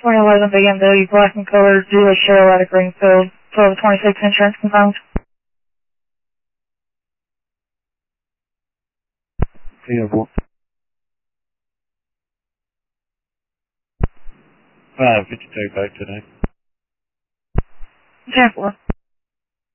2011 BMW black and colored dealer Chevrolet Greenfield 1226 insurance confirmed. Beautiful. 552 back today. 10-4.